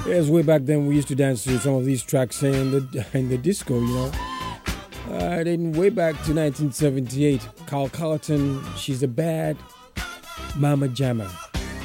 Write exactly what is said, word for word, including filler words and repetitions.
Yes, way back then we used to dance to some of these tracks in the in the disco, you know. Uh, then way back to nineteen seventy-eight, Carl Carlton, She's a Bad Mama Jamma.